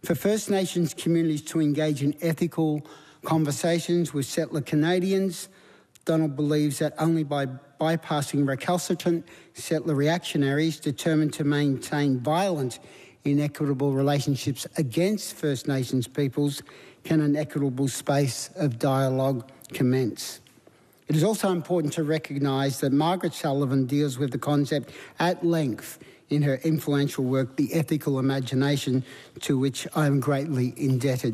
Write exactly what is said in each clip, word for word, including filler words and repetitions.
For First Nations communities to engage in ethical conversations with settler Canadians, Donald believes that only by bypassing recalcitrant settler reactionaries determined to maintain violent, inequitable relationships against First Nations peoples can an equitable space of dialogue commence. It is also important to recognise that Margaret Sullivan deals with the concept at length in her influential work, The Ethical Imagination, to which I am greatly indebted.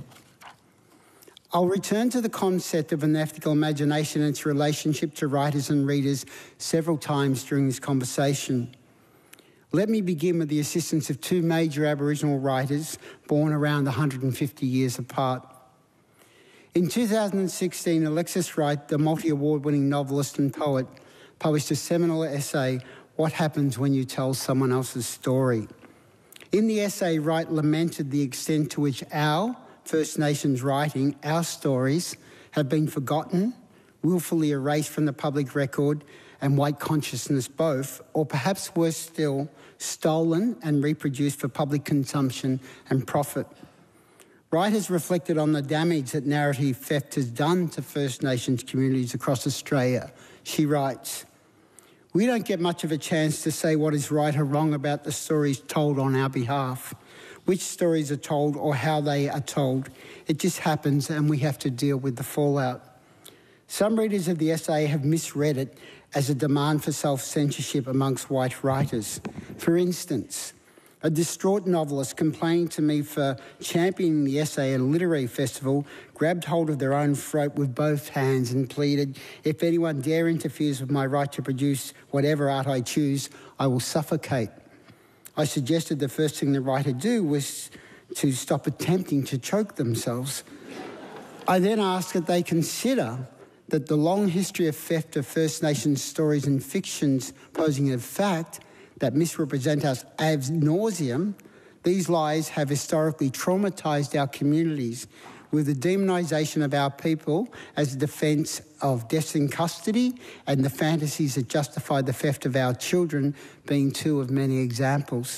I'll return to the concept of an ethical imagination and its relationship to writers and readers several times during this conversation. Let me begin with the assistance of two major Aboriginal writers born around one hundred fifty years apart. In two thousand sixteen, Alexis Wright, the multi-award-winning novelist and poet, published a seminal essay, What Happens When You Tell Someone Else's Story. In the essay, Wright lamented the extent to which our First Nations writing, our stories, have been forgotten, willfully erased from the public record and white consciousness both, or perhaps worse still, stolen and reproduced for public consumption and profit. Wright has reflected on the damage that narrative theft has done to First Nations communities across Australia. She writes, "We don't get much of a chance to say what is right or wrong about the stories told on our behalf, which stories are told or how they are told. It just happens and we have to deal with the fallout." Some readers of the essay have misread it as a demand for self-censorship amongst white writers. For instance, a distraught novelist complaining to me for championing the essay at a literary festival grabbed hold of their own throat with both hands and pleaded, "If anyone dare interferes with my right to produce whatever art I choose, I will suffocate." I suggested the first thing the writer do was to stop attempting to choke themselves. I then asked that they consider that the long history of theft of First Nations stories and fictions posing a fact that misrepresent us ad nauseum, these lies have historically traumatised our communities with the demonisation of our people as a defence of deaths in custody and the fantasies that justify the theft of our children being two of many examples.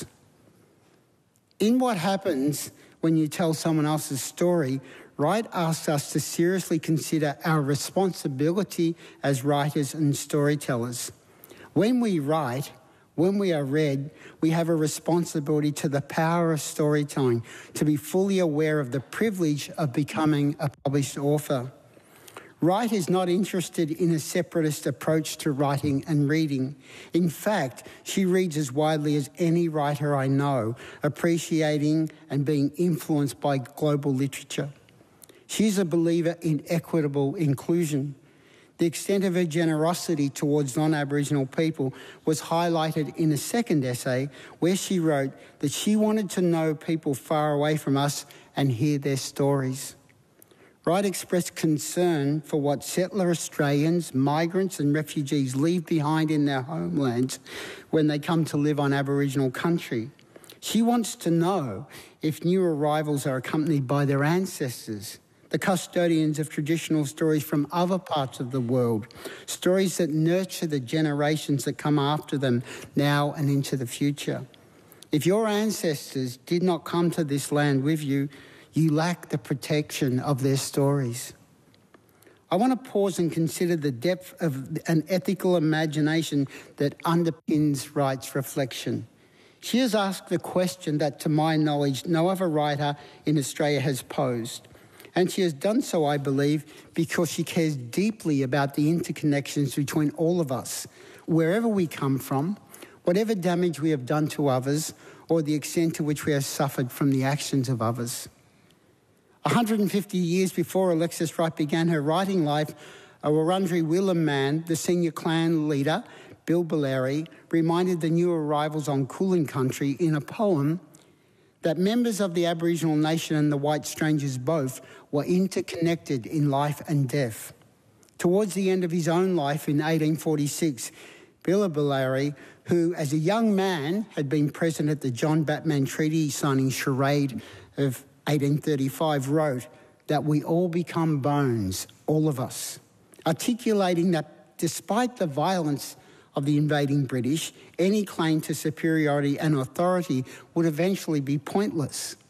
In What Happens When You Tell Someone Else's Story, Wright asks us to seriously consider our responsibility as writers and storytellers. When we write, when we are read, we have a responsibility to the power of storytelling, to be fully aware of the privilege of becoming a published author. Wright is not interested in a separatist approach to writing and reading. In fact, she reads as widely as any writer I know, appreciating and being influenced by global literature. She's a believer in equitable inclusion. The extent of her generosity towards non-Aboriginal people was highlighted in a second essay where she wrote that she wanted to know people far away from us and hear their stories. Wright expressed concern for what settler Australians, migrants and refugees leave behind in their homelands when they come to live on Aboriginal country. She wants to know if new arrivals are accompanied by their ancestors, the custodians of traditional stories from other parts of the world, stories that nurture the generations that come after them now and into the future. If your ancestors did not come to this land with you, you lack the protection of their stories. I want to pause and consider the depth of an ethical imagination that underpins Wright's reflection. She has asked the question that, to my knowledge, no other writer in Australia has posed. And she has done so, I believe, because she cares deeply about the interconnections between all of us, wherever we come from, whatever damage we have done to others, or the extent to which we have suffered from the actions of others. one hundred fifty years before Alexis Wright began her writing life, a Wurundjeri Willam man, the senior clan leader, Bill Ballery, reminded the new arrivals on Kulin country in a poem that members of the Aboriginal nation and the white strangers both were interconnected in life and death. Towards the end of his own life in eighteen forty-six, Bill Ballery, who as a young man had been present at the John Batman Treaty signing charade of eighteen thirty-five, wrote that we all become bones, all of us, articulating that despite the violence of the invading British, any claim to superiority and authority would eventually be pointless.